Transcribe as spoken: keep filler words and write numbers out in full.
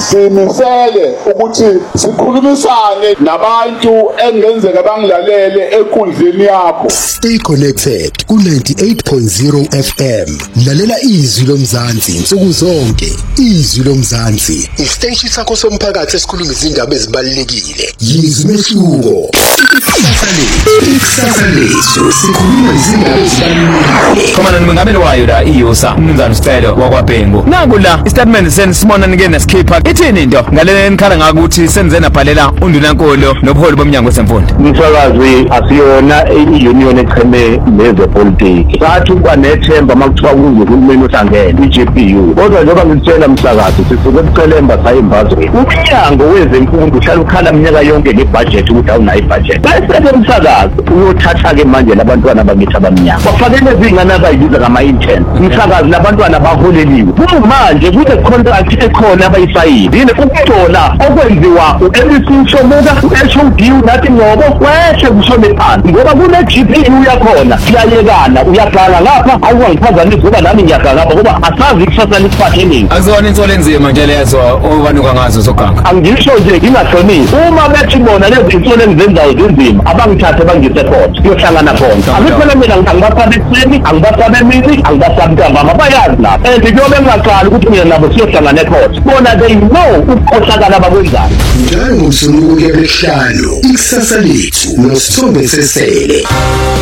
simisele ukuthi sikhulumisane nabantu engenzeka bangilalele ekundleni yakho. Stay connected ku ninety-eight point zero F M. Lalela izwi lomzansi insuku zonke. Izwi lomzansi, isiteshi sakho somphakathi esikhuluma izindaba ezibalulekile. Yizwi mehluko. Ikusasa lethu, ikusasa lethu sikhuluma izindaba ezibalulekile. Khona nimengabelo wayo la iyosa umnumzana Sicelo wakwaBhengu. Naku la istatement senisibona nike nesikhipha. Ithini into ngalena enikhala ngakuthi senze nabhalela undunankolo nobuholi bomnyango wesemfundo. Umsakazi asiyona i-union echeme nezepolitiki. Sathi ukuba nethemba makuthiwa kunguhulumeni ohlangene i-G P U. Kodwa njengoba ngitshela umsakazi sisuke kucelemba sayimbazwe. Umnyango wezemfundo uhlala ukhala minyaka yonke ngebudget ukuthi awunayo ibudget. Bese umsakazi uyothatha ke manje labantwana bakithi abamnyama. Bafakele izingane abayibiza ngama-intern. Umsakazi labantwana baholeliwe. Manje kule contract ekhona abayisayini. Yini ukuthola okwenziwa u-M C Shomuka, u-H O D nathi ngobo wehle kushone phansi. Ngoba kune G P U yakhona siyayekana uyaqala lapha awuwangiphazamisa ngoba nami ngiyaqala lapha ngoba asazi ikusasa lisiphatheleni. Akuzona insolo enzima nje lezo obanuka ngazo zoganga. Angisho nje ngingahlonisi. Uma bethi bona lezi insolo enzenzayo zinzima abangithathe bangise khona siyohlangana khona. Akuphela mina ngibasabe ekuseni, angibasabe emini, angibasabe ntambama bayazi lapha. And njengoba ngingaqala ukuthi mina nabo siyohlangana khona. Bona they know ukukhohlakala abakwenzayo. Njalo ngomsuku ke behlalo ikusasa lethu nosithombe sesele.